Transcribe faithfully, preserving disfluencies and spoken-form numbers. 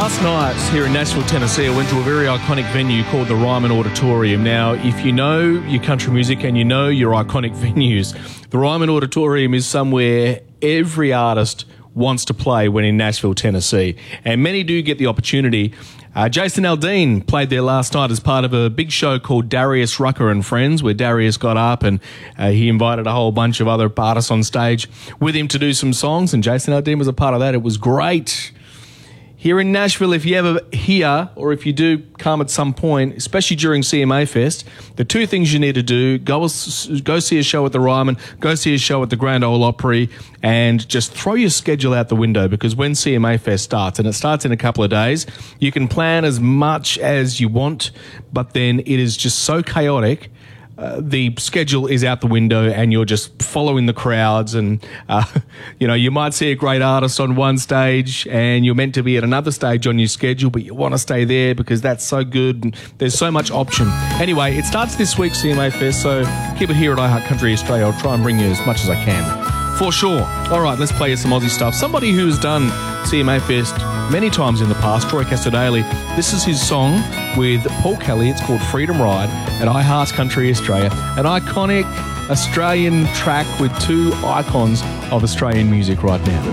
Last night here in Nashville, Tennessee, I went to a very iconic venue called the Ryman Auditorium. Now, if you know your country music and you know your iconic venues, the Ryman Auditorium is somewhere every artist wants to play when in Nashville, Tennessee. And many do get the opportunity. Uh, Jason Aldean played there last night as part of a big show called Darius Rucker and Friends, where Darius got up and uh, he invited a whole bunch of other artists on stage with him to do some songs, and Jason Aldean was a part of that. It was great. Here in Nashville, if you ever hear, or if you do come at some point, especially during C M A Fest, the two things you need to do, go, go see a show at the Ryman, go see a show at the Grand Ole Opry, and just throw your schedule out the window, because when C M A Fest starts, and it starts in a couple of days, you can plan as much as you want, but then it is just so chaotic. Uh, the schedule is out the window and you're just following the crowds, and uh, you know, you might see a great artist on one stage and you're meant to be at another stage on your schedule, but you want to stay there because that's so good and there's so much option. Anyway, it starts this week, C M A Fest, so keep it here at iHeart Country Australia. I'll try and bring you as much as I can, for sure. All right, let's play you some Aussie stuff. Somebody who's done C M A Fest many times in the past, Troy Cassar-Daley. This is his song with Paul Kelly. It's called Freedom Ride at iHeart Country Australia. An iconic Australian track with two icons of Australian music right now.